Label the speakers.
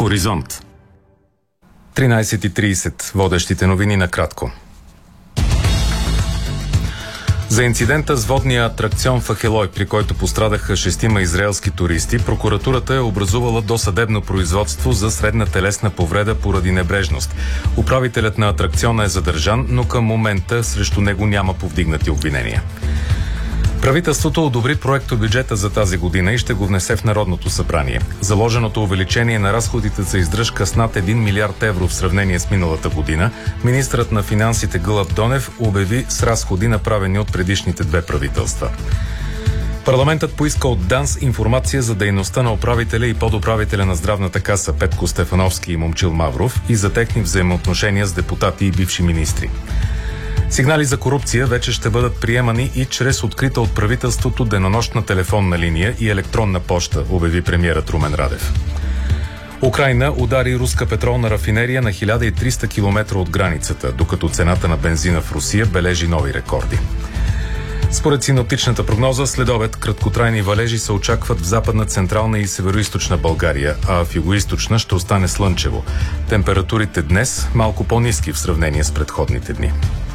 Speaker 1: Хоризонт. 13:30. Водещите новини накратко. За инцидента с водния атракцион в Ахелой, при който пострадаха 6 израелски туристи, прокуратурата е образувала досъдебно производство за средна телесна повреда поради небрежност. Управителят на атракциона е задържан, но към момента срещу него няма повдигнати обвинения. Правителството одобри проектобюджета за тази година и ще го внесе в Народното събрание. Заложеното увеличение на разходите за издръжка с над 1 милиард евро в сравнение с миналата година, министърът на финансите Гълъб Донев обяви с разходи, направени от предишните две правителства. Парламентът поиска от ДАНС информация за дейността на управителя и подуправителя на Здравната каса Петко Стефановски и Момчил Мавров и за техни взаимоотношения с депутати и бивши министри. Сигнали за корупция вече ще бъдат приемани и чрез открита от правителството денонощна телефонна линия и електронна поща, обяви премиерът Румен Радев. Украйна удари руска петролна рафинерия на 1300 км от границата, докато цената на бензина в Русия бележи нови рекорди. Според синоптичната прогноза, след обед краткотрайни валежи се очакват в западна, централна и североизточна България, а в югоизточна ще остане слънчево. Температурите днес малко по-ниски в сравнение с предходните дни.